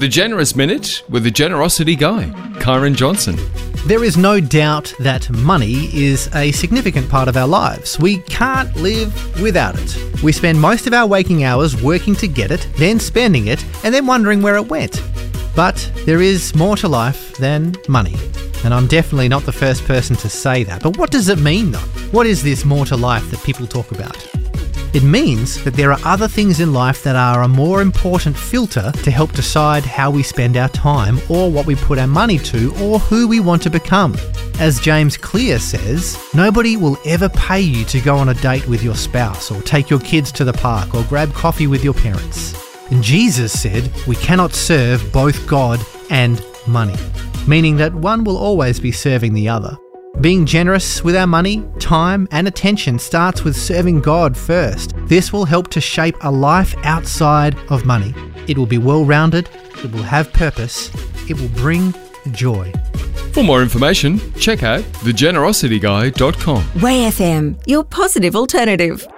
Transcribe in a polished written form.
The Generous Minute with the Generosity Guy, Kyron Johnson. There is no doubt that money is a significant part of our lives. We can't live without it. We spend most of our waking hours working to get it, then spending it, and then wondering where it went. But there is more to life than money. And I'm definitely not the first person to say that. But what does it mean though? What is this more to life that people talk about? It means that there are other things in life that are a more important filter to help decide how we spend our time or what we put our money to or who we want to become. As James Clear says, nobody will ever pay you to go on a date with your spouse or take your kids to the park or grab coffee with your parents. And Jesus said we cannot serve both God and money, meaning that one will always be serving the other. Being generous with our money, time and attention starts with serving God first. This will help to shape a life outside of money. It will be well-rounded, it will have purpose, it will bring joy. For more information, check out thegenerosityguy.com. Way FM, your positive alternative.